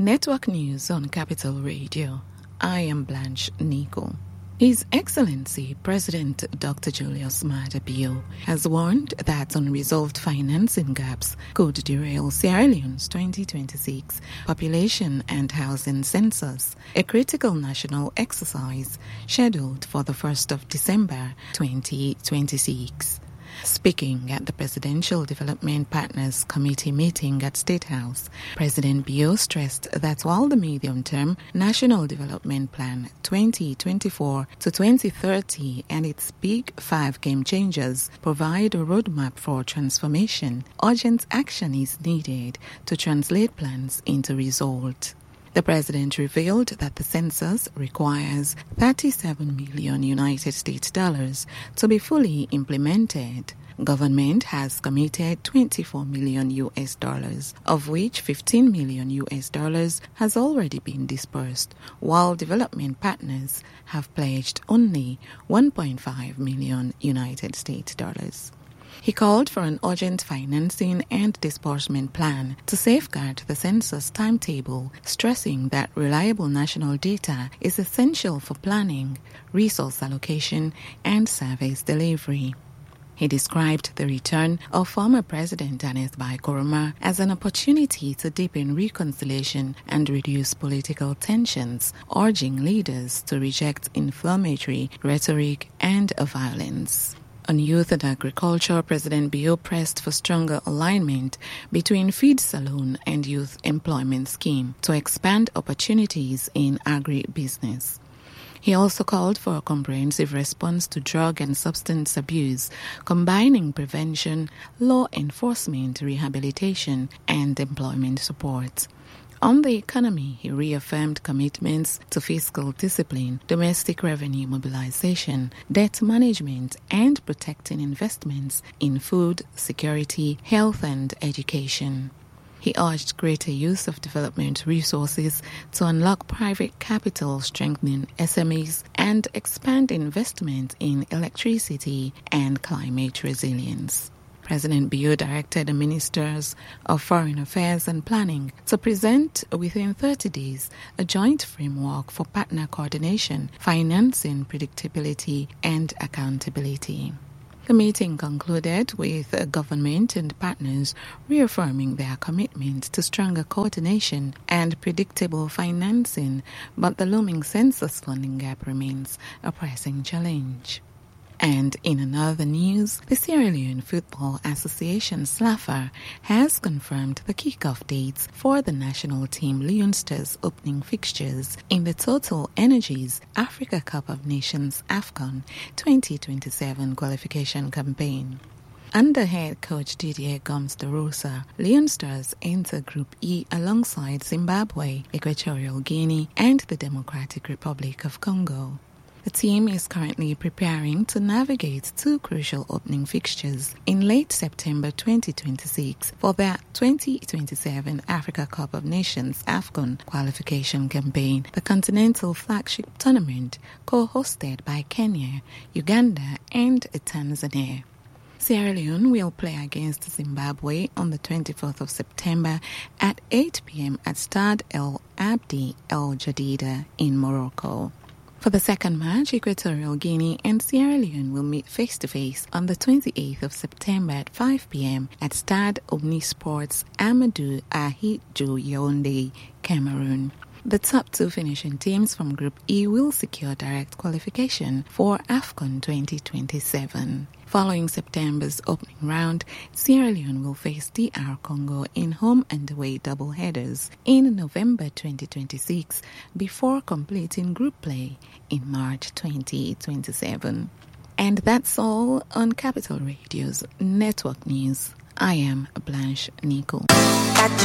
Network News on Capital Radio. I am Blanche Nico. His Excellency President Dr. Julius Maada Bio has warned that unresolved financing gaps could derail Sierra Leone's 2026 population and housing census, a critical national exercise scheduled for the 1st of December 2026. Speaking at the Presidential Development Partners Committee meeting at State House, President Bio stressed that while the medium-term National Development Plan 2024 to 2030 and its Big Five game changers provide a roadmap for transformation, urgent action is needed to translate plans into results. The president revealed that the census requires $37 million United States dollars to be fully implemented. Government has committed $24 million US dollars, of which $15 million US dollars has already been disbursed, while development partners have pledged only $1.5 million United States dollars. He called for an urgent financing and disbursement plan to safeguard the census timetable, stressing that reliable national data is essential for planning, resource allocation, and service delivery. He described the return of former President Ernest Bai Koroma as an opportunity to deepen reconciliation and reduce political tensions, urging leaders to reject inflammatory rhetoric and violence. On youth and agriculture, President Bio pressed for stronger alignment between Feed Salon and Youth Employment Scheme to expand opportunities in agribusiness. He also called for a comprehensive response to drug and substance abuse, combining prevention, law enforcement, rehabilitation, and employment support. On the economy, he reaffirmed commitments to fiscal discipline, domestic revenue mobilization, debt management, and protecting investments in food, security, health, and education. He urged greater use of development resources to unlock private capital, strengthening SMEs, and expand investment in electricity and climate resilience. President Bio directed the Ministers of Foreign Affairs and Planning to present within 30 days a joint framework for partner coordination, financing, predictability, and accountability. The meeting concluded with government and partners reaffirming their commitment to stronger coordination and predictable financing, but the looming census funding gap remains a pressing challenge. And in another news, the Sierra Leone Football Association SLAFA has confirmed the kickoff dates for the national team Leonsters opening fixtures in the Total Energies Africa Cup of Nations AFCON 2027 qualification campaign. Under head coach Didier Gomes de Rosa, Leonsters enter Group E alongside Zimbabwe, Equatorial Guinea, and the Democratic Republic of Congo. The team is currently preparing to navigate two crucial opening fixtures in late September 2026 for their 2027 Africa Cup of Nations AFCON qualification campaign, the continental flagship tournament co-hosted by Kenya, Uganda, and Tanzania. Sierra Leone will play against Zimbabwe on the 24th of September at 8 p.m. at Stade El Abdi El Jadida in Morocco. For the second match, Equatorial Guinea and Sierra Leone will meet face-to-face on the 28th of September at 5 p.m. at Stade Omnisports Amadou Ahidjo Yaoundé, Cameroon. The top two finishing teams from Group E will secure direct qualification for AFCON 2027. Following September's opening round, Sierra Leone will face DR Congo in home and away doubleheaders in November 2026 before completing group play in March 2027. And that's all on Capital Radio's Network News. I am Blanche Nico.